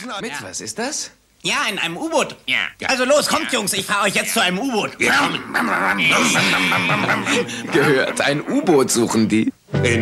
Mit was ist das? Ja, in einem U-Boot. Ja. Also los, kommt, Jungs, ich fahre euch jetzt zu einem U-Boot. Gehört, ein U-Boot suchen die.